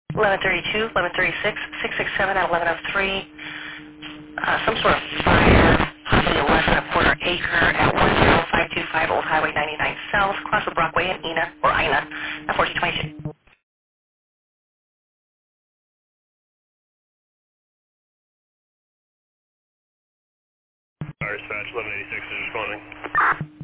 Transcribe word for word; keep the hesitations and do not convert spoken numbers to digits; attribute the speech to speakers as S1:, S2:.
S1: eleven thirty-two, eleven thirty-six, six six seven at eleven oh three. Uh, some sort of fire, possibly less than a quarter acre at one zero five two five Old Highway ninety-nine South, across the Brockway in Ina, or Ina, at fourteen twenty-two.
S2: Fire dispatch, eleven eighty-six is responding.